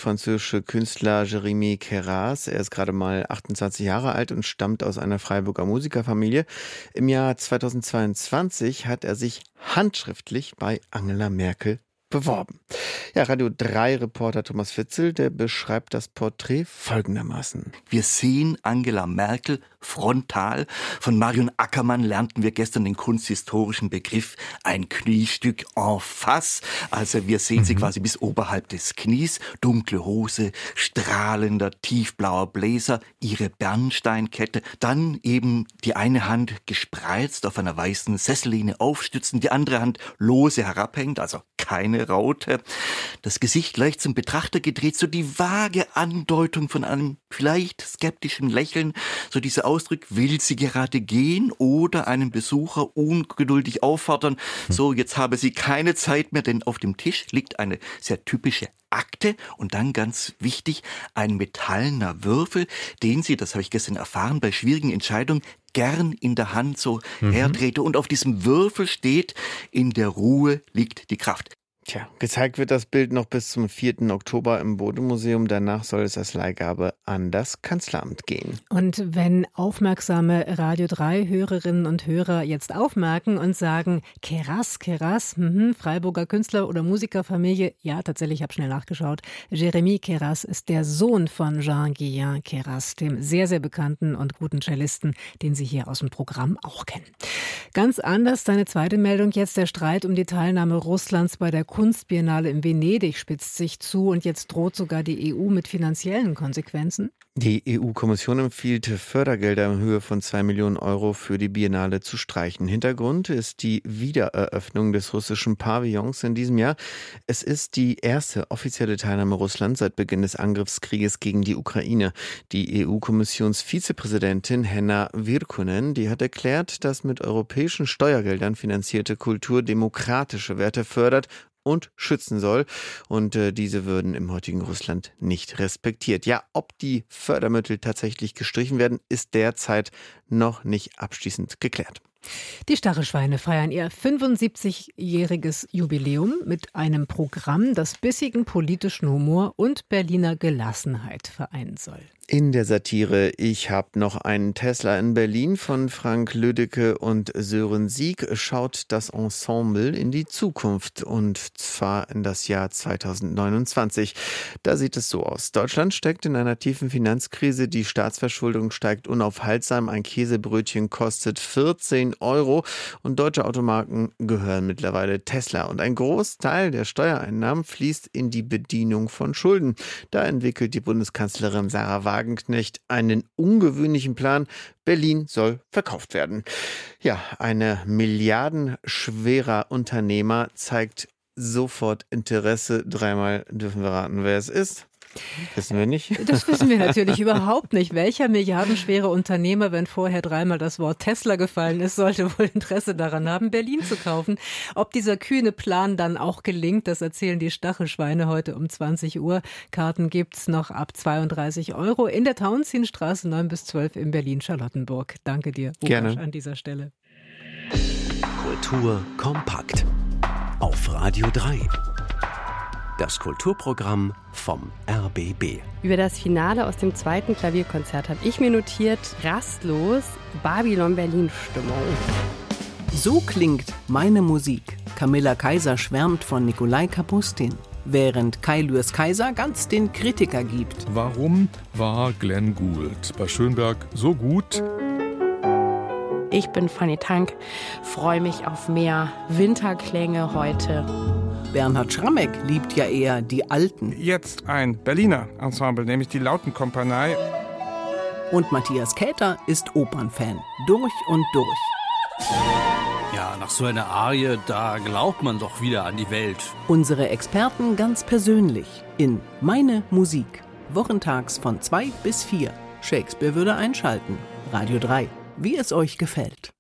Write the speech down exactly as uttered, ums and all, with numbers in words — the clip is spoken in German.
französische Künstler Jérémy Queyras. Er ist gerade mal achtundzwanzig Jahre alt und stammt aus einer Freiburger Musikerfamilie. Im Jahr zweitausendzweiundzwanzig hat er sich handschriftlich bei Angela Merkel beworben. Ja, Radio drei Reporter Thomas Witzel, der beschreibt das Porträt folgendermaßen. Wir sehen Angela Merkel frontal. Von Marion Ackermann lernten wir gestern den kunsthistorischen Begriff ein Kniestück en face. Also wir sehen mhm. sie quasi bis oberhalb des Knies. Dunkle Hose, strahlender tiefblauer Bläser, ihre Bernsteinkette. Dann eben die eine Hand gespreizt auf einer weißen Sessellehne aufstützend, die andere Hand lose herabhängend, also keine Raute. Das Gesicht leicht zum Betrachter gedreht, so die vage Andeutung von einem vielleicht skeptischen Lächeln, so dieser Ausdruck, will sie gerade gehen oder einen Besucher ungeduldig auffordern, so jetzt habe sie keine Zeit mehr, denn auf dem Tisch liegt eine sehr typische Akte und dann ganz wichtig, ein metallener Würfel, den sie, das habe ich gestern erfahren, bei schwierigen Entscheidungen gern in der Hand so mhm. herdrehte. Und auf diesem Würfel steht, in der Ruhe liegt die Kraft. Tja, gezeigt wird das Bild noch bis zum vierten Oktober im Bode-Museum. Danach soll es als Leihgabe an das Kanzleramt gehen. Und wenn aufmerksame Radio drei Hörerinnen und Hörer jetzt aufmerken und sagen, Queyras, Queyras, mhm, Freiburger Künstler oder Musikerfamilie, ja, tatsächlich, ich habe schnell nachgeschaut, Jérémy Queyras ist der Sohn von Jean-Guillain Queyras, dem sehr, sehr bekannten und guten Cellisten, den Sie hier aus dem Programm auch kennen. Ganz anders deine zweite Meldung jetzt, der Streit um die Teilnahme Russlands bei der Kunstbiennale in Venedig spitzt sich zu und jetzt droht sogar die E U mit finanziellen Konsequenzen. Die E U-Kommission empfiehlt, Fördergelder in Höhe von zwei Millionen Euro für die Biennale zu streichen. Hintergrund ist die Wiedereröffnung des russischen Pavillons in diesem Jahr. Es ist die erste offizielle Teilnahme Russlands seit Beginn des Angriffskrieges gegen die Ukraine. Die E U-Kommissionsvizepräsidentin Henna Virkkunen, die hat erklärt, dass mit europäischen Steuergeldern finanzierte Kultur demokratische Werte fördert und schützen soll. Und äh, diese würden im heutigen Russland nicht respektiert. Ja, ob die Fördermittel tatsächlich gestrichen werden, ist derzeit noch nicht abschließend geklärt. Die Stachelschweine feiern ihr fünfundsiebzigjähriges Jubiläum mit einem Programm, das bissigen politischen Humor und Berliner Gelassenheit vereinen soll. In der Satire Ich hab noch einen Tesla in Berlin von Frank Lüdecke und Sören Sieg schaut das Ensemble in die Zukunft und zwar in das Jahr zweitausendneunundzwanzig. Da sieht es so aus. Deutschland steckt in einer tiefen Finanzkrise, die Staatsverschuldung steigt unaufhaltsam, ein Käsebrötchen kostet vierzehn Euro und deutsche Automarken gehören mittlerweile Tesla und ein Großteil der Steuereinnahmen fließt in die Bedienung von Schulden. Da entwickelt die Bundeskanzlerin Sarah Wagenknecht Wagenknecht einen ungewöhnlichen Plan. Berlin soll verkauft werden. Ja, ein milliardenschwerer Unternehmer zeigt sofort Interesse. Dreimal dürfen wir raten, wer es ist. Wissen wir nicht. Das wissen wir natürlich überhaupt nicht. Welcher milliardenschwere Unternehmer, wenn vorher dreimal das Wort Tesla gefallen ist, sollte wohl Interesse daran haben, Berlin zu kaufen. Ob dieser kühne Plan dann auch gelingt, das erzählen die Stachelschweine heute um zwanzig Uhr. Karten gibt's noch ab zweiunddreißig Euro in der Tauentzienstraße neun bis zwölf in Berlin-Charlottenburg. Danke dir, Gerne. an dieser Stelle. Kultur kompakt auf Radio drei. Das Kulturprogramm vom R B B. Über das Finale aus dem zweiten Klavierkonzert habe ich mir notiert, rastlos Babylon Berlin Stimmung. So klingt meine Musik. Camilla Kaiser schwärmt von Nikolai Kapustin, während Kai Lürs Kaiser ganz den Kritiker gibt. Warum war Glenn Gould bei Schönberg so gut? Ich bin Fanny Tank, freue mich auf mehr Winterklänge heute. Bernhard Schrammeck liebt ja eher die Alten. Jetzt ein Berliner Ensemble, nämlich die Lautenkompanie. Und Matthias Käther ist Opernfan, durch und durch. Ja, nach so einer Arie, da glaubt man doch wieder an die Welt. Unsere Experten ganz persönlich in Meine Musik. Wochentags von zwei bis vier. Shakespeare würde einschalten. Radio drei. Wie es euch gefällt.